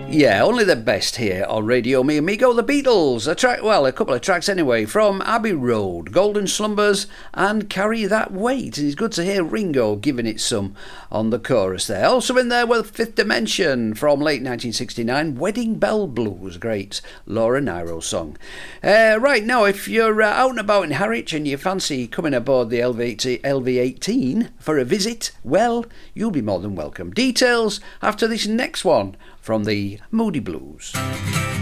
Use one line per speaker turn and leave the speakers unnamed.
Yeah, only the best here on Radio Me Amigo. The Beatles, a couple of tracks anyway, from Abbey Road, Golden Slumbers and Carry That Weight. And it's good to hear Ringo giving it some on the chorus there. Also in there with Fifth Dimension from late 1969, Wedding Bell Blues, great Laura Nyro song. Right, now if you're out and about in Harwich and you fancy coming aboard the LV18 for a visit, well, you'll be more than welcome. Details after this next one from the Moody Blues.